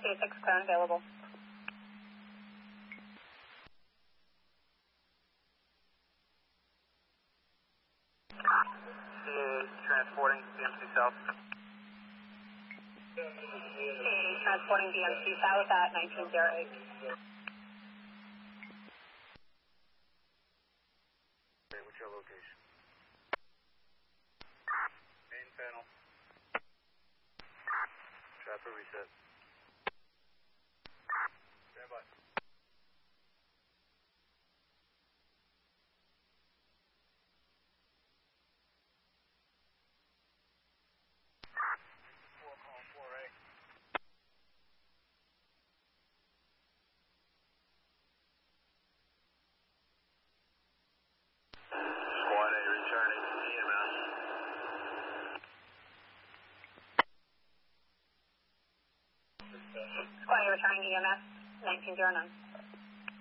C6 clear and available. CA transporting DMC South. CA transporting DMC South at 1908. What's your location? Main panel. Trapper reset. Stand by. Squad A returning EMS. Squad A returning EMS 1909.